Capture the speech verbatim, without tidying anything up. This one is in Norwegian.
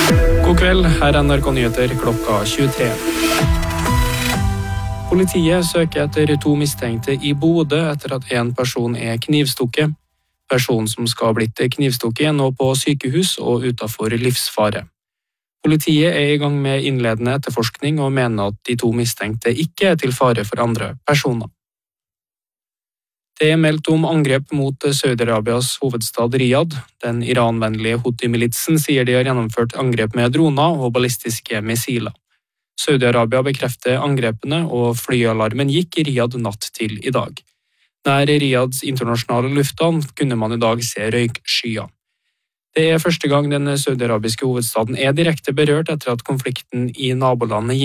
God kveld, her er N R K Nyheter klokka tjuetre. Politiet søker etter to mistenkte i Bodø etter at en person er knivstukket. Personen som skal ha blitt knivstukket er nå på sykehus og utenfor livsfare. Politiet er i gang med innledende etterforskning og mener at de to mistenkte ikke er til fare for andre personer. Det er meldt om angrep mot Saudi-Arabias hovedstad Riyadh. Den iranvennlige Houthi-militsen sier de har gjennomført angrep med droner og ballistiske missiler. Saudi-Arabia bekrefter angrepene, og flyalarmen gikk i Riyadh natt til i dag. Nær Riyadhs internasjonale lufthavn kunne man i dag se røykskyer. Det er første gang den saudi-arabiske hovedstaden er direkte berørt etter at konflikten i nabolandet